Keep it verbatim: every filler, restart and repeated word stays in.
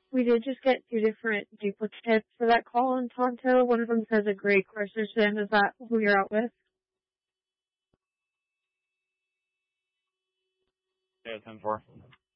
We did just get two different duplicates for that call in Tonto. One of them says a gray Chrysler Sim. Is that who you're out with? Yeah, ten four.